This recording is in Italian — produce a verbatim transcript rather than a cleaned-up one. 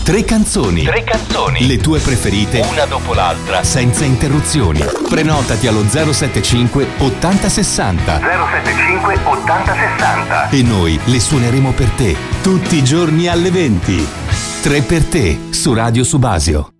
Tre canzoni. Tre canzoni. Le tue preferite, una dopo l'altra, senza interruzioni. Prenotati allo zero settantacinque ottanta sessanta. zero settantacinque ottanta sessanta. E noi le suoneremo per te tutti i giorni alle venti. Tre per te su Radio Subasio.